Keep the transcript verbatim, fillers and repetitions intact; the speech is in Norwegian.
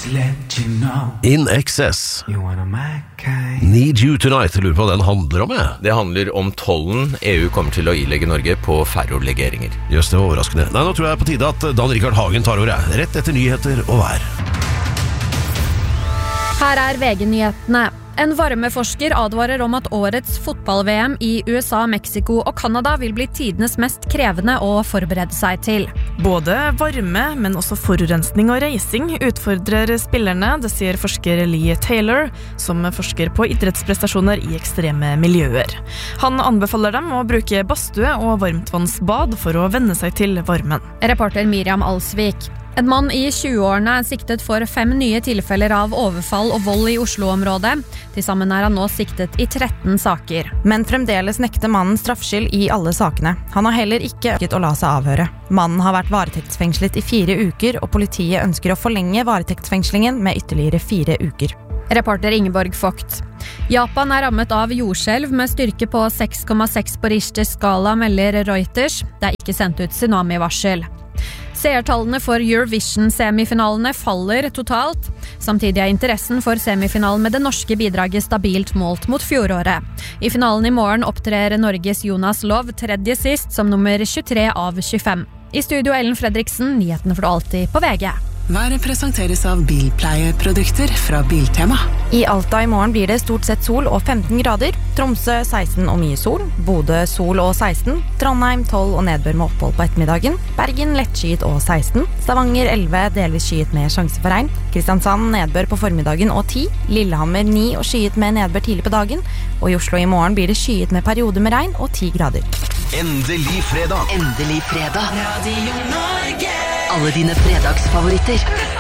In Excess. Need You Tonight. Jeg lurer på hva den handler om, jeg. Det handler om tollen E U kommer til å ilegge Norge på ferrolegeringer. Just det, var overraskende. Nei, nå tror jeg på tide at Dan Rikard Hagen tar ordet. Rett etter nyheter og vær. Her er V G-nyhetene. En varmeforsker advarer om at årets fotball-V M i U S A, Mexico og Canada vil bli tidenes mest krevende å forberede seg til. Både varme, men også forurensning og reising utfordrer spillerne, det sier forsker Lee Taylor, som forsker på idrettsprestasjoner i ekstreme miljøer. Han anbefaler dem å bruke badstue og varmtvannsbad for å venne seg til varmen. Reporter Miriam Alsvik. En mann i tjueårene er siktet for fem nye tilfeller av overfall og vold i Oslo-området. Til sammen er han nå siktet i tretten saker. Men fremdeles nekter mannen straffskyld i alle sakene. Han har heller ikke ønsket å la seg avhøre. Mannen har vært varetektsfengslet i fire uker, og politiet ønsker å forlenge varetektsfengslingen med ytterligere fire uker. Reporter Ingeborg Vogt. Japan er rammet av jordskjelv med styrke på seks komma seks på Richters skala, melder Reuters. Det er ikke sendt ut tsunami-varsel. Seertallene for Eurovision-semifinalene faller totalt. Samtidig er interessen for semifinalen med det norske bidraget stabilt målt mot fjoråret. I finalen i morgen opptrer Norges Jonas Lov tredje sist som nummer tjuetre av tjuefem. I studio Ellen Fredriksen, nyhetene får du alltid på V G. Været presenteres av bilpleieprodukter fra Biltema. I Alta i morgen blir det stort sett sol og femten grader. Tromsø seksten og mye sol. Bodø sol og seksten. Trondheim tolv og nedbør med opphold på ettermiddagen. Bergen lettskyet og seksten. Stavanger elleve, delvis skyet med sjanse for regn. Kristiansand nedbør på formiddagen og ti. Lillehammer ni og skyet med nedbør tidlig på dagen. Og i Oslo i morgen blir det skyet med perioder med regn og ti grader. Endelig fredag. Endelig fredag. Radio Norge. Alle dine fredagsfavoritter.